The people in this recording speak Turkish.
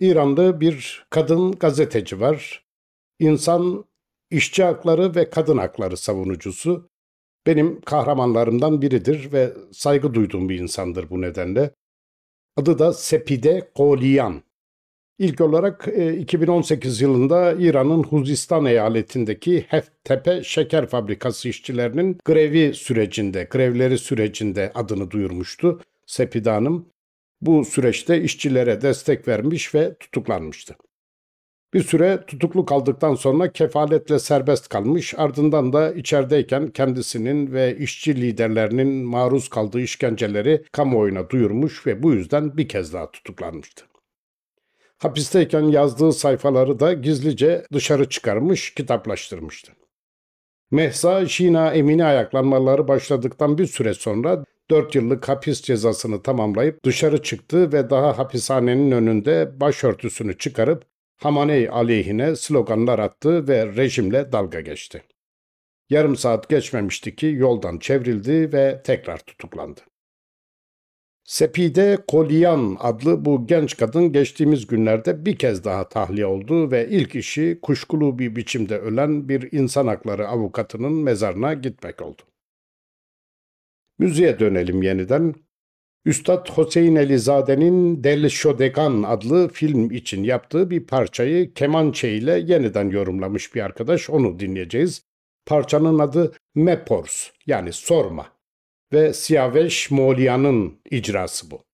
İranlı bir kadın gazeteci var. İnsan, işçi hakları ve kadın hakları savunucusu. Benim kahramanlarımdan biridir ve saygı duyduğum bir insandır bu nedenle. Adı da Sepide Koliyan. İlk olarak 2018 yılında İran'ın Huzistan eyaletindeki Heftepe Şeker Fabrikası işçilerinin grevleri sürecinde adını duyurmuştu Sepide Hanım. Bu süreçte işçilere destek vermiş ve tutuklanmıştı. Bir süre tutuklu kaldıktan sonra kefaletle serbest kalmış, ardından da içerideyken kendisinin ve işçi liderlerinin maruz kaldığı işkenceleri kamuoyuna duyurmuş ve bu yüzden bir kez daha tutuklanmıştı. Hapisteyken yazdığı sayfaları da gizlice dışarı çıkarmış, kitaplaştırmıştı. Mehsa Şina Emini ayaklanmaları başladıktan bir süre sonra 4 yıllık hapis cezasını tamamlayıp dışarı çıktı ve daha hapishanenin önünde başörtüsünü çıkarıp Hamaney aleyhine sloganlar attı ve rejimle dalga geçti. Yarım saat geçmemişti ki yoldan çevrildi ve tekrar tutuklandı. Sepide Koliyan adlı bu genç kadın geçtiğimiz günlerde bir kez daha tahliye oldu ve ilk işi kuşkulu bir biçimde ölen bir insan hakları avukatının mezarına gitmek oldu. Müziğe dönelim yeniden. Üstad Hüseyin Elizade'nin Del Shodegan adlı film için yaptığı bir parçayı kemançe ile yeniden yorumlamış bir arkadaş, onu dinleyeceğiz. Parçanın adı Mepors, yani sorma ve Siyaveş Moğliyan'ın icrası bu.